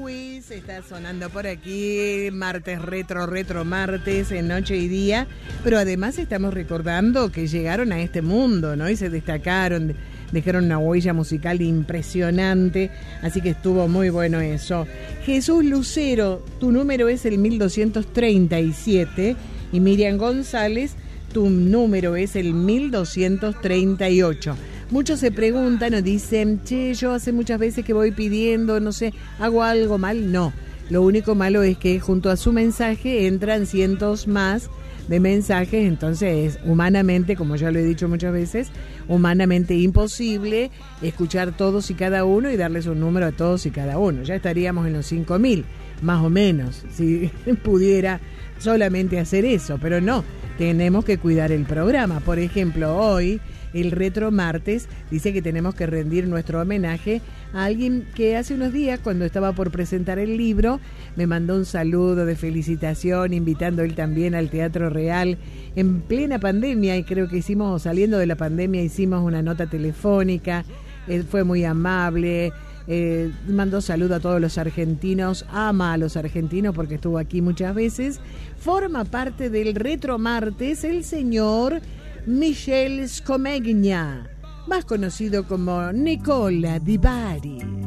Lewis está sonando por aquí, martes retro martes, en noche y día, pero además estamos recordando que llegaron a este mundo, ¿no? Y se destacaron, dejaron una huella musical impresionante, así que estuvo muy bueno eso. Jesús Lucero, tu número es el 1237, y Miriam González, tu número es el 1238. Muchos se preguntan o dicen, che, yo hace muchas veces que voy pidiendo, no sé, ¿hago algo mal? No, lo único malo es que junto a su mensaje entran cientos más de mensajes, entonces es humanamente, como ya lo he dicho muchas veces, humanamente imposible escuchar todos y cada uno y darles un número a todos y cada uno. Ya estaríamos en los 5.000, más o menos, si pudiera solamente hacer eso, pero no, tenemos que cuidar el programa. Por ejemplo, hoy, el Retro Martes, dice que tenemos que rendir nuestro homenaje a alguien que hace unos días, cuando estaba por presentar el libro, me mandó un saludo de felicitación, invitando él también al Teatro Real en plena pandemia, y creo que saliendo de la pandemia, hicimos una nota telefónica, fue muy amable, mandó saludo a todos los argentinos, ama a los argentinos porque estuvo aquí muchas veces. Forma parte del Retro Martes el señor Michel Scomegna, más conocido como Nicola Di Bari.